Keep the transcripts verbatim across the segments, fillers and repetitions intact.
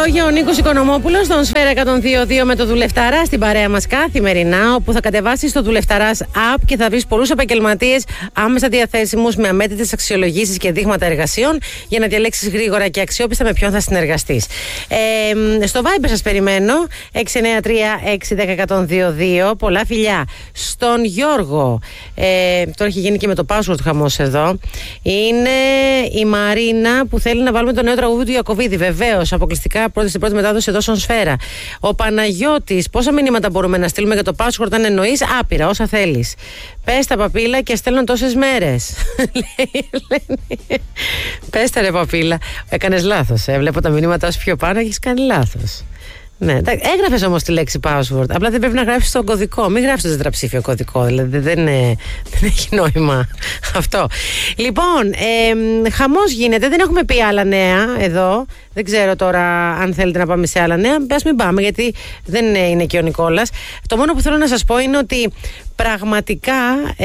λόγια ο Νίκος Οικονομόπουλος στον Σφαίρα εκατόν δύο κόμμα δύο με το Δουλευταρά στην παρέα μας καθημερινά, όπου θα κατεβάσεις το Δουλευταράς app και θα βρεις πολλούς επαγγελματίες άμεσα διαθέσιμους με αμέτρητες αξιολογήσεις και δείγματα εργασιών για να διαλέξεις γρήγορα και αξιόπιστα με ποιον θα συνεργαστείς. Ε, στο Viber σας περιμένω έξι εννιά τρία έξι ένα μηδέν ένα μηδέν δύο δύο. Πολλά φιλιά στον Γιώργο. Ε, τώρα έχει γίνει και με το password χαμός εδώ. Είναι η Μαρίνα που θέλει να βάλουμε το νέο τραγούδι του Ιακωβίδη. Βεβαίως, αποκλειστικά πρώτη στην πρώτη μετάδοση εδώ στον Σφαίρα. Ο Παναγιώτης, πόσα μηνύματα μπορούμε να στείλουμε για το password αν εννοείς? Άπειρα, όσα θέλεις. Πες τα παπίλα και στέλνω τόσες μέρες. Πες τα ρε παπίλα. Έκανες λάθος. Ε. Βλέπω τα μηνύματα όσο πιο πάνω, έχεις κάνει λάθος. Ναι, έγραφες όμως τη λέξη password. Απλά δεν πρέπει να γράψεις τον κωδικό. Μην γράψεις το τετραψήφιο κωδικό. Δηλαδή δεν, είναι, δεν έχει νόημα αυτό. Λοιπόν, ε, χαμός γίνεται. Δεν έχουμε πει άλλα νέα εδώ. Δεν ξέρω τώρα αν θέλετε να πάμε σε άλλα νέα. Ας μην πάμε, γιατί δεν είναι και ο Νικόλας. Το μόνο που θέλω να σας πω είναι ότι πραγματικά ε,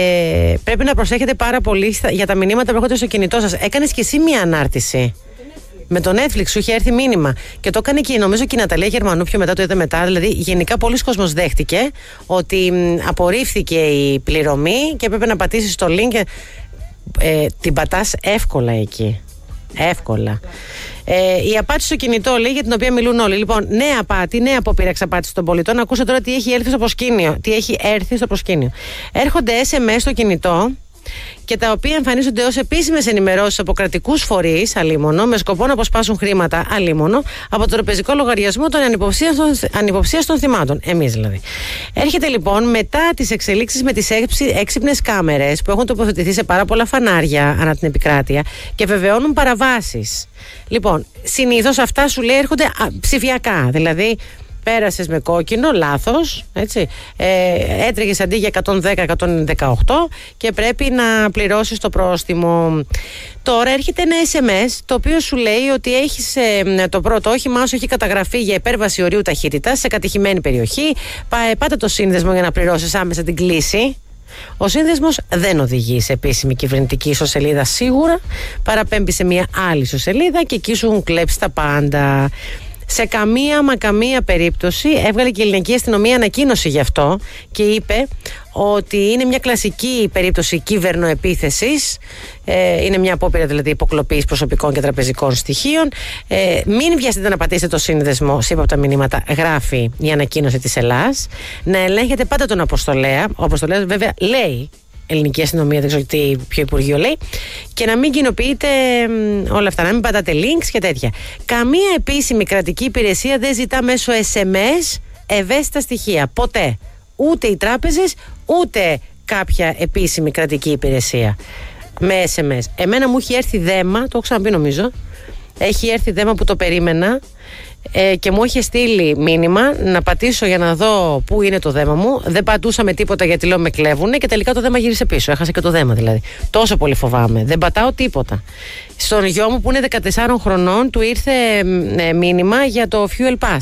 πρέπει να προσέχετε πάρα πολύ για τα μηνύματα που έρχονται στο κινητό σας. Έκανες και εσύ μία ανάρτηση. Με το Netflix σου είχε έρθει μήνυμα και το έκανε και νομίζω και η Ναταλία Γερμανού πιο μετά, το είδε μετά. Δηλαδή, γενικά πολλοί κόσμος δέχτηκε ότι μ, απορρίφθηκε η πληρωμή και έπρεπε να πατήσεις το link και ε, την πατάς εύκολα εκεί. Εύκολα. Ε, η απάτη στο κινητό, λέει, για την οποία μιλούν όλοι. Λοιπόν, νέα απάτη, νέα απόπειρα εξαπάτηση των πολιτών. Ακούσε τώρα τι έχει έρθει στο προσκήνιο. Τι έχει έρθει στο προσκήνιο. Έρχονται ες εμ ες στο κινητό και τα οποία εμφανίζονται ως επίσημες ενημερώσεις από κρατικούς φορείς, αλίμονο, με σκοπό να αποσπάσουν χρήματα, αλίμονο, από το τραπεζικό λογαριασμό των ανυποψίας των θυμάτων. Εμείς δηλαδή. Έρχεται λοιπόν μετά τις εξελίξεις με τις έξυπνες κάμερες που έχουν τοποθετηθεί σε πάρα πολλά φανάρια ανά την επικράτεια και βεβαιώνουν παραβάσεις. Λοιπόν, συνήθως αυτά σου λέει έρχονται α, ψηφιακά, δηλαδή. Πέρασες με κόκκινο, λάθος, έτσι. Ε, έτρεγες αντί για εκατόν δέκα, εκατόν δεκαοκτώ και πρέπει να πληρώσεις το πρόστιμο. Τώρα έρχεται ένα ες εμ ες το οποίο σου λέει ότι έχεις ε, το πρώτο όχημά σου έχει καταγραφεί για υπέρβαση ορίου ταχύτητας σε κατοικημένη περιοχή. Πά, πάτε το σύνδεσμο για να πληρώσεις άμεσα την κλήση. Ο σύνδεσμος δεν οδηγεί σε επίσημη κυβερνητική ισοσελίδα σίγουρα. Παραπέμπει σε μια άλλη ισοσελίδα και εκεί σου έχουν κλέψει τα πάντα. Σε καμία μα καμία περίπτωση έβγαλε και η ελληνική αστυνομία ανακοίνωση γι' αυτό και είπε ότι είναι μια κλασική περίπτωση κύβερνοεπίθεσης. Ε, είναι μια απόπειρα δηλαδή υποκλοπής προσωπικών και τραπεζικών στοιχείων. Ε, μην βιαστείτε να πατήσετε το σύνδεσμο σε ύποπτα μηνύματα, γράφει η ανακοίνωση της Ελλάς. Να ελέγχετε πάντα τον αποστολέα. Ο αποστολέας βέβαια λέει, ελληνική αστυνομία, δεν ξέρω τι, ποιο υπουργείο λέει, και να μην κοινοποιείτε όλα αυτά, να μην πατάτε links και τέτοια. Καμία επίσημη κρατική υπηρεσία δεν ζητά μέσω ες εμ ες ευαίσθητα στοιχεία. Ποτέ. Ούτε οι τράπεζες, ούτε κάποια επίσημη κρατική υπηρεσία με ες εμ ες. Εμένα μου έχει έρθει δέμα, το έχω ξαναπεί νομίζω, έχει έρθει δέμα που το περίμενα. Ε, και μου είχε στείλει μήνυμα να πατήσω για να δω πού είναι το δέμα μου. Δεν πατούσα με τίποτα γιατί λέω με κλέβουνε και τελικά το δέμα γύρισε πίσω. Έχασα και το δέμα δηλαδή. Τόσο πολύ φοβάμαι. Δεν πατάω τίποτα. Στον γιο μου που είναι δεκατεσσάρων χρονών του ήρθε ε, μήνυμα για το Fuel Pass.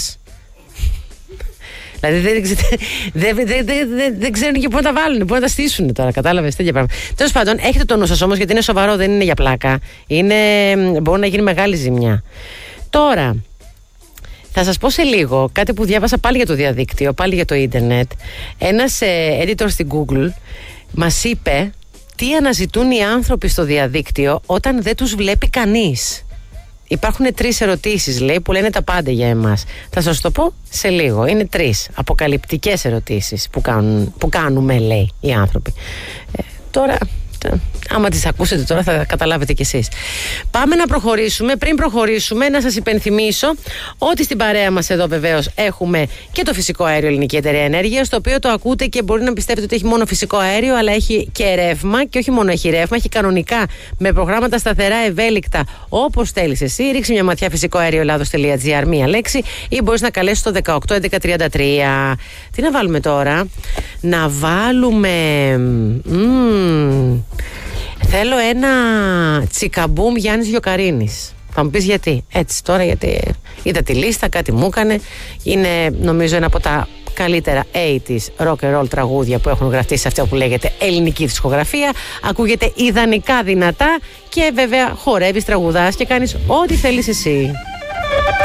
Δηλαδή δεν, δεν, δεν, δεν, δεν, δεν ξέρουν και πού να τα βάλουν, πού να τα στήσουν τώρα. Κατάλαβες τέτοια πράγματα. Τέλος πάντων, έχετε το νου σας όμως, γιατί είναι σοβαρό, δεν είναι για πλάκα. Είναι, μπορεί να γίνει μεγάλη ζημιά. Τώρα. Θα σας πω σε λίγο κάτι που διάβασα πάλι για το διαδίκτυο, πάλι για το ίντερνετ. Ένας ε, editor στην Google μας είπε τι αναζητούν οι άνθρωποι στο διαδίκτυο όταν δεν τους βλέπει κανείς. Υπάρχουν τρεις ερωτήσεις, λέει, που λένε τα πάντα για εμάς. Θα σας το πω σε λίγο. Είναι τρεις αποκαλυπτικές ερωτήσεις που, κάνουν, που κάνουμε, λέει, οι άνθρωποι. Ε, τώρα... Άμα τις ακούσετε τώρα θα καταλάβετε κι εσείς. Πάμε να προχωρήσουμε. Πριν προχωρήσουμε, να σας υπενθυμίσω ότι στην παρέα μας εδώ βεβαίως έχουμε και το φυσικό αέριο Ελληνική Εταιρεία Ενέργειας, το οποίο το ακούτε και μπορεί να πιστεύετε ότι έχει μόνο φυσικό αέριο, αλλά έχει και ρεύμα, και όχι μόνο έχει ρεύμα, έχει κανονικά με προγράμματα σταθερά, ευέλικτα, όπως θέλεις εσύ. Ρίξει μια ματιά φυσικό αέριο ελλάδος τελεία τζι άρ, μία λέξη, ή μπορείς να καλέσεις το δεκαοκτώ έντεκα τριάντα τρία. Τι να βάλουμε τώρα? Να βάλουμε... Mm. Θέλω ένα τσικαμπούμ Γιάννης Γιοκαρίνης. Θα μου πεις γιατί? Έτσι τώρα, γιατί είδα τη λίστα, κάτι μου έκανε. Είναι νομίζω ένα από τα καλύτερα ογδόντα rock and roll τραγούδια που έχουν γραφτεί σε αυτό που λέγεται ελληνική δισκογραφία. Ακούγεται ιδανικά δυνατά και βέβαια χορεύεις, τραγουδάς και κάνεις ό,τι θέλεις εσύ.